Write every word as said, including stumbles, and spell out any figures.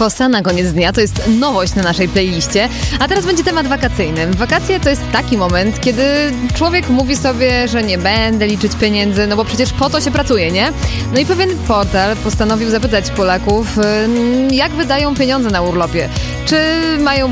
Hossa na koniec dnia, to jest nowość na naszej playliście. A teraz będzie temat wakacyjny. Wakacje to jest taki moment, kiedy człowiek mówi sobie, że nie będę liczyć pieniędzy, no bo przecież po to się pracuje, nie? No i pewien portal postanowił zapytać Polaków, jak wydają pieniądze na urlopie. Czy mają